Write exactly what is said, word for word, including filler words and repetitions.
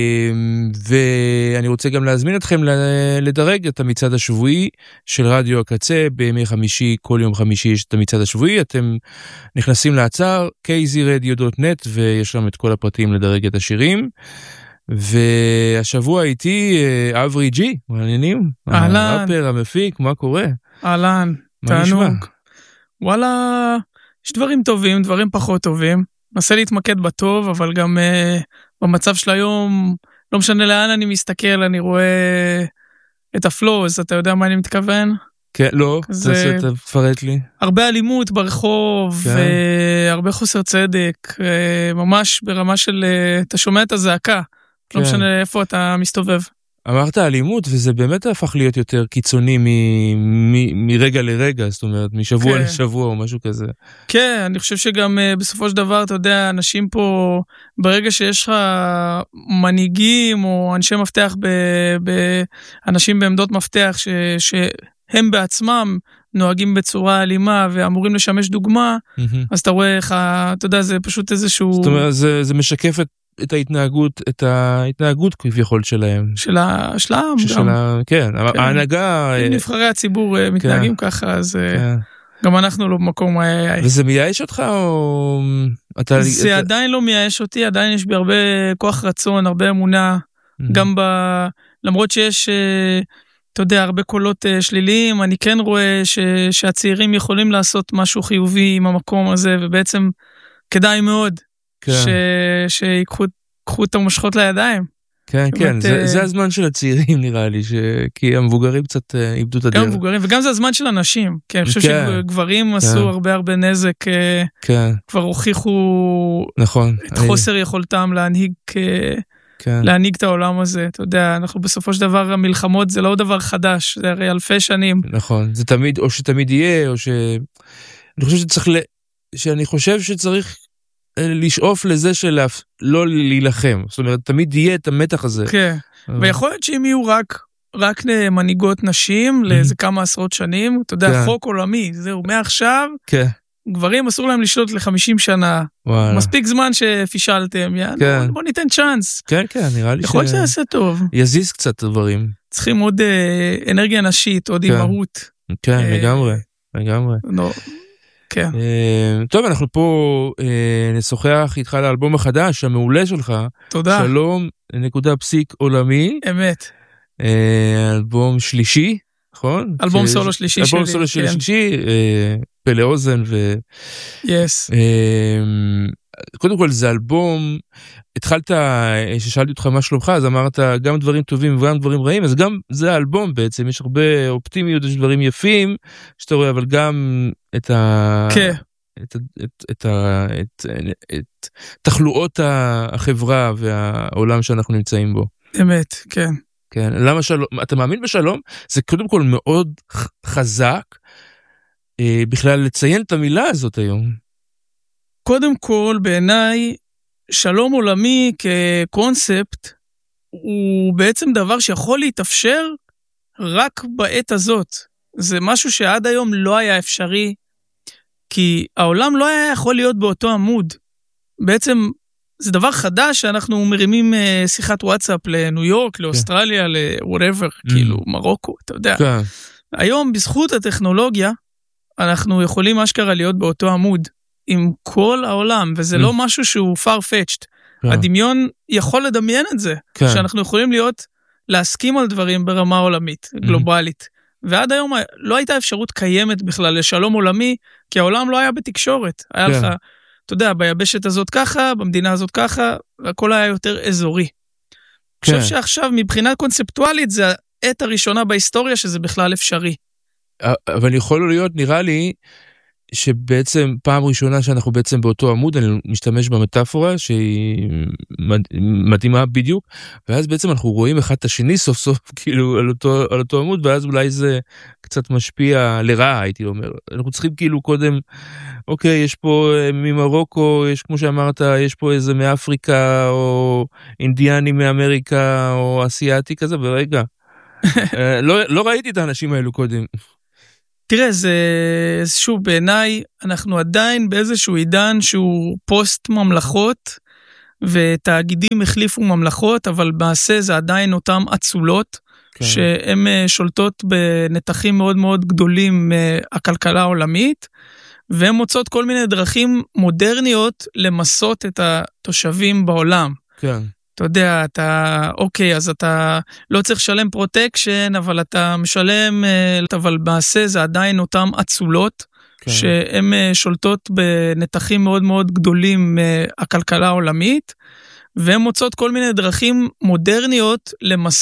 ואני רוצה גם להזמין אתכם לדרג את המצעד השבועי של רדיו הקצה בימי חמישי, כל יום חמישי יש את המצעד השבועי, אתם נכנסים לאתר קיי זי רדיו דוט נט ויש שם את כל הפרטים לדרג את השירים. והשבוע איתי אברי ג'י, מעניינים? אהלן. הראפר, המפיק, מה קורה? אהלן, תענוג. וואלה, יש דברים טובים, דברים פחות טובים. נסה להתמקד בטוב, אבל גם uh, במצב של היום, לא משנה לאן אני מסתכל, אני רואה את הפלוז, אתה יודע מה אני מתכוון? כן, לא, זה... תפרט לי. הרבה אלימות ברחוב, כן. הרבה חוסר צדק, ממש ברמה של, אתה שומע את הזעקה, כן. לא משנה איפה אתה מסתובב. אמרת אלימות, וזה באמת הפך להיות יותר קיצוני מ- מ- מרגע לרגע, זאת אומרת, משבוע כן. לשבוע או משהו כזה. כן, אני חושב שגם uh, בסופו של דבר, אתה יודע, אנשים פה, ברגע שיש לך מנהיגים או אנשי מפתח, ב- ב- אנשים בעמדות מפתח, ש- שהם בעצמם נוהגים בצורה אלימה ואמורים לשמש דוגמה, mm-hmm. אז אתה רואה איך, אתה יודע, זה פשוט איזשהו... זאת אומרת, זה, זה משקף את את ההתנהגות, את ההתנהגות כביכול שלהם. של העם גם. כן, כן. ההנהגה... אם נבחרי הציבור כן. מתנהגים ככה, אז כן. גם אנחנו לא במקום... וזה מייאש אותך או... אתה... זה אתה... עדיין לא מייאש אותי, עדיין יש בי הרבה כוח רצון, הרבה אמונה, mm-hmm. גם ב... למרות שיש, אתה יודע, הרבה קולות שליליים, אני כן רואה ש... שהצעירים יכולים לעשות משהו חיובי עם המקום הזה, ובעצם כדאי מאוד. כן. ש... שיקחו את המשכות לידיים. כן, כן, באמת, זה, זה הזמן של הצעירים נראה לי, ש... כי המבוגרים קצת איבדו את הדרך. גם המבוגרים, וגם זה הזמן של אנשים, כי אני חושב כן. שגברים כן. עשו הרבה הרבה נזק, כן. כבר הוכיחו נכון. את חוסר יכולתם להנהיג, כן. להנהיג את העולם הזה. אתה יודע, אנחנו בסופו של דבר, המלחמות זה לא דבר חדש, זה הרי אלפי שנים. נכון, זה תמיד, או שתמיד יהיה, או ש... אני חושב שצריך, ל... שאני חושב שצריך לשאוף לזה של לא להילחם. זאת אומרת, תמיד יהיה את המתח הזה. כן. ויכול להיות שאם יהיו רק, רק מנהיגות נשים, לאיזה כמה עשרות שנים, אתה יודע, חוק עולמי, זהו, מעכשיו, גברים אסור להם לשלוט ל-חמישים שנה. מספיק זמן שפישלתם, בוא ניתן צ'אנס. כן, כן, נראה לי ש... יכול להיות שיעשה טוב. יזיז קצת דברים. צריכים עוד אנרגיה נשית, עוד אימהות. כן, לגמרי, לגמרי. לא... כן. טוב, אנחנו פה נשוחח איתך על האלבום החדש, המעולה שלך. תודה. שלום, נקודה פסיק עולמי. אמת. אלבום שלישי, נכון? אלבום סולו שלישי שלי. אלבום סולו שלישי, פלא אוזן ו... יס. קודם כל זה אלבום, התחלת, ששאלתי אותך מה שלומך, אז אמרת גם דברים טובים וגם דברים רעים, אז גם זה האלבום בעצם, יש הרבה אופטימיות, יש דברים יפים, שאתה רואה, אבל גם את ה... כן. את, את, את, את, את תחלואות החברה והעולם שאנחנו נמצאים בו. אמת, כן. כן, למה שלום? אתה מאמין בשלום? זה קודם כל מאוד חזק, בכלל לציין את המילה הזאת היום. קודם כל, בעיניי, שלום עולמי כקונספט, הוא בעצם דבר שיכול להתאפשר רק בעת הזאת. זה משהו שעד היום לא היה אפשרי, כי העולם לא היה יכול להיות באותו עמוד. בעצם זה דבר חדש שאנחנו מרימים שיחת וואטסאפ לניו יורק, לאוסטרליה, ל-whatever, כאילו מרוקו, אתה יודע. היום, בזכות הטכנולוגיה, אנחנו יכולים אשכרה להיות באותו עמוד. עם כל העולם, וזה לא משהו שהוא far-fetched. הדמיון יכול לדמיין את זה, שאנחנו יכולים להיות, להסכים על דברים ברמה עולמית, גלובלית. ועד היום לא הייתה אפשרות קיימת בכלל לשלום עולמי, כי העולם לא היה בתקשורת. היה לך, אתה יודע, ביבשת הזאת ככה, במדינה הזאת ככה, והכל היה יותר אזורי. אני חושב שעכשיו, מבחינה קונספטואלית, זה העת הראשונה בהיסטוריה שזה בכלל אפשרי. אבל יכול להיות, נראה לי, שבעצם פעם ראשונה שאנחנו בעצם באותו עמוד, אני משתמש במטאפורה שהיא מתאימה בדיוק, ואז בעצם אנחנו רואים אחד את השני סוף סוף כאילו על אותו, על אותו עמוד, ואז אולי זה קצת משפיע לרעה, הייתי אומר. אנחנו צריכים כאילו קודם, אוקיי, יש פה ממרוקו, יש כמו שאמרת, יש פה איזה מאפריקה, או אינדיאני מאמריקה, או אסיאטי כזה, ברגע. לא, לא ראיתי את האנשים האלו קודם. תראה, זה שוב בעיניי, אנחנו עדיין באיזשהו עידן שהוא פוסט ממלכות, ותאגידים החליפו ממלכות, אבל מעשה זה עדיין אותם אצולות, כן. שהן שולטות בנתחים מאוד מאוד גדולים מהכלכלה העולמית, והן מוצאות כל מיני דרכים מודרניות למסות את התושבים בעולם. כן. אתה יודע, אתה, אוקיי, אז אתה לא צריך לשלם פרוטקשן, אבל אתה משלם, אבל מעשה זה עדיין אותם אצולות, כן. שהן שולטות בנתחים מאוד מאוד גדולים מהכלכלה העולמית, והן מוצאות כל מיני דרכים מודרניות למסות